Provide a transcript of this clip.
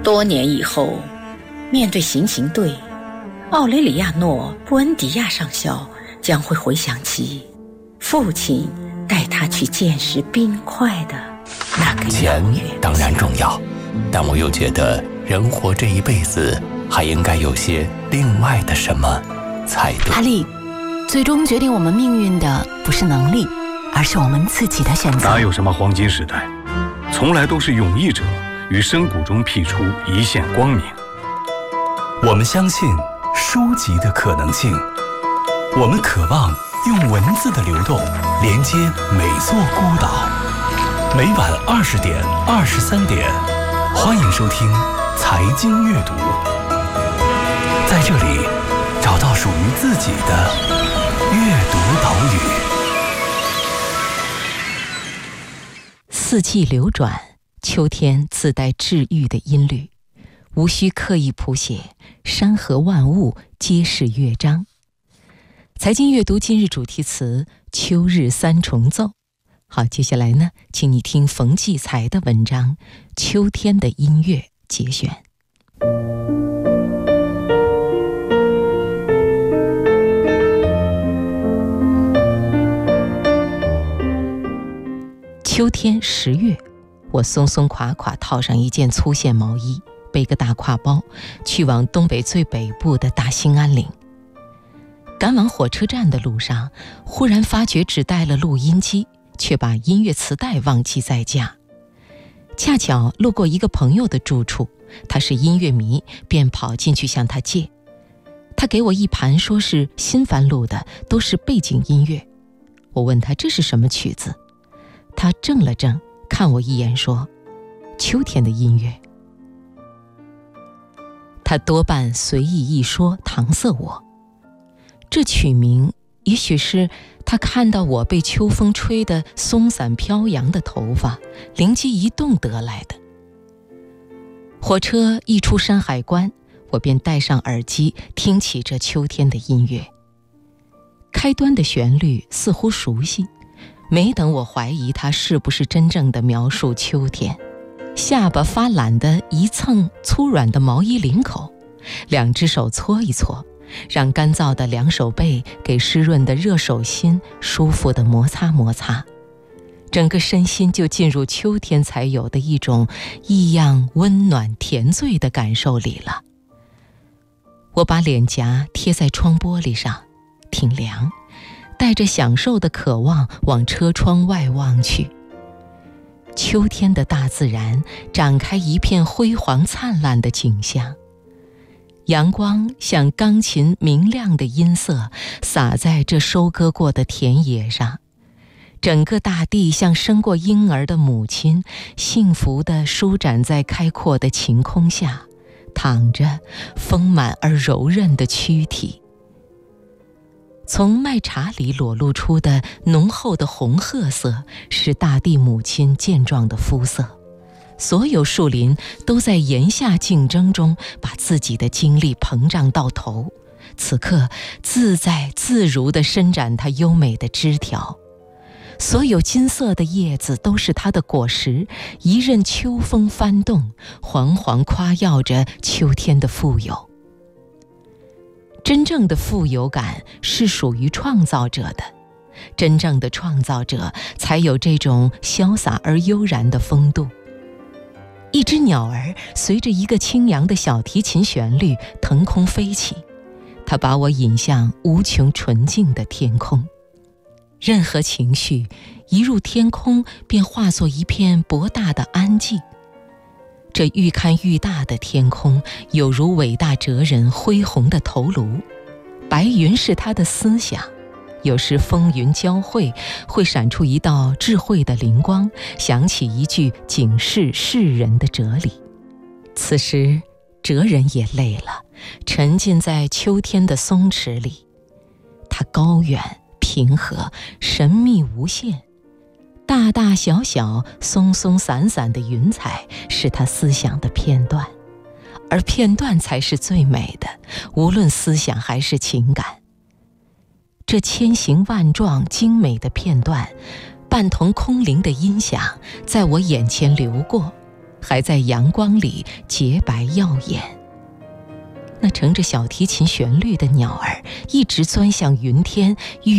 多年以后，面对行刑队，奥雷里亚诺·布恩迪亚上校将会回想起父亲带他去见识冰块的那个钱当然重要，但我又觉得人活这一辈子还应该有些另外的什么才对。 阿力，最终决定我们命运的不是能力，而是我们自己的选择。 哪有什么黄金时代，从来都是勇毅者于深谷中辟出一线光明。 我们相信书籍的可能性，我们渴望用文字的流动连接每座孤岛。每晚20点、23点，欢迎收听财经阅读，在这里找到属于自己的阅读岛屿。 四季流转，秋天自带治愈的音律，无需刻意谱写，山河万物皆是乐章。财经阅读今日主题词：秋日三重奏。好，接下来呢，请你听冯骥才的文章《秋天的音乐》节选。秋天10月，我松松垮垮套上一件粗线毛衣，背个大挎包，去往东北最北部的大兴安岭。赶往火车站的路上，忽然发觉只带了录音机，却把音乐磁带忘记在家。恰巧路过一个朋友的住处，他是音乐迷，便跑进去向他借。他给我一盘说是新翻录的，都是背景音乐。我问他这是什么曲子，他怔了怔，看我一眼说：秋天的音乐。他多半随意一说，搪塞我。这曲名也许是他看到我被秋风吹得松散飘扬的头发，灵机一动得来的。火车一出山海关，我便戴上耳机，听起这秋天的音乐。开端的旋律似乎熟悉，没等我怀疑它是不是真正的描述秋天，下巴发懒地一蹭粗软的毛衣领口，两只手搓一搓，让干燥的凉手背给湿润的热手心舒服地摩擦摩擦，整个身心就进入秋天才有的一种异样温暖甜醉的感受里了。我把脸颊贴在窗玻璃上，挺凉，带着享受的渴望往车窗外望去。秋天的大自然展开一片辉煌灿烂的景象，阳光像钢琴明亮的音色洒在这收割过的田野上，整个大地像生过婴儿的母亲，幸福地舒展在开阔的晴空下，躺着丰满而柔韧的躯体。从麦茬里裸露出的浓厚的红褐色是大地母亲健壮的肤色，所有树林都在炎夏竞争中把自己的精力膨胀到头，此刻自在自如地伸展它优美的枝条。所有金色的叶子都是它的果实，一任秋风翻动，惶惶夸耀着秋天的富有。真正的富有感是属于创造者的，真正的创造者才有这种潇洒而悠然的风度。一只鸟儿随着一个轻扬的小提琴旋律腾空飞起，它把我引向无穷纯净的天空。任何情绪一入天空，便化作一片博大的安静。这愈看愈大的天空，有如伟大哲人恢宏的头颅。白云是他的思想，有时风云交汇，会闪出一道智慧的灵光，想起一句警示世人的哲理。此时哲人也累了，沉浸在秋天的松池里。它高远平和，神秘无限，大大小小松松散散的云彩是他思想的片段，而片段才是最美的，无论思想还是情感。这千形万状精美的片段，伴同空灵的音响，在我眼前流过， 还在阳光里洁白耀眼。那乘着小提琴旋律的鸟儿一直钻向云天，